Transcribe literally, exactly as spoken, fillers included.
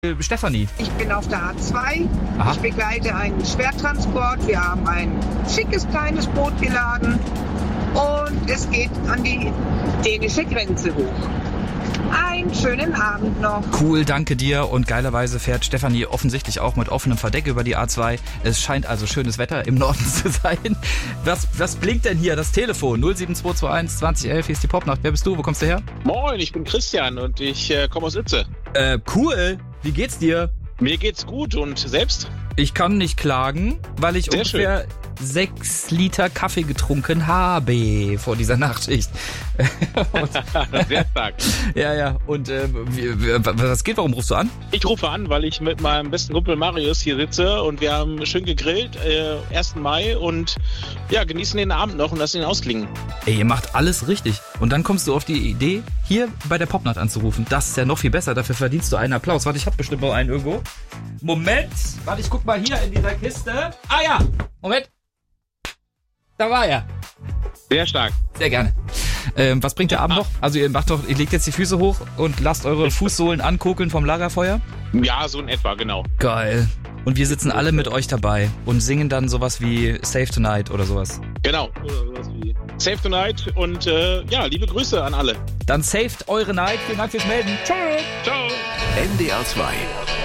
Stefanie. Ich bin auf der A zwei. Aha. Ich begleite einen Schwertransport. Wir haben ein schickes kleines Boot geladen und es geht an die dänische Grenze hoch. Einen schönen Abend noch. Cool, danke dir. Und geilerweise fährt Stefanie offensichtlich auch mit offenem Verdeck über die A zwei. Es scheint also schönes Wetter im Norden zu sein. Was, was blinkt denn hier? Das Telefon null sieben zwei zwei eins zwanzig elf. Hier ist die Popnacht. Wer bist du? Wo kommst du her? Moin, ich bin Christian und ich äh, komme aus Itze. Äh, cool. Wie geht's dir? Mir geht's gut und selbst? Ich kann nicht klagen, weil ich Sehr ungefähr schön. sechs Liter Kaffee getrunken habe vor dieser Nachtschicht. Sehr stark. Ja, ja. Und äh, wie, wie, was geht? Warum rufst du an? Ich rufe an, weil ich mit meinem besten Kumpel Marius hier sitze und wir haben schön gegrillt, äh, ersten Mai und ja, genießen den Abend noch und lassen ihn ausklingen. Ey, ihr macht alles richtig. Und dann kommst du auf die Idee, hier bei der Popnacht anzurufen. Das ist ja noch viel besser. Dafür verdienst du einen Applaus. Warte, ich hab bestimmt noch einen irgendwo. Moment. Warte, ich guck mal hier in dieser Kiste. Ah ja. Moment. Da war er. Sehr stark. Sehr gerne. Ähm, was bringt der Abend noch? Also ihr macht doch, ihr legt jetzt die Füße hoch und lasst eure Fußsohlen ankokeln vom Lagerfeuer? Ja, so in etwa, genau. Geil. Und wir sitzen alle mit euch dabei und singen dann sowas wie Save Tonight oder sowas. Genau. Save Tonight und äh, ja, liebe Grüße an alle. Dann saved eure Night. Vielen Dank fürs Melden. Ciao. Ciao. N D R zwei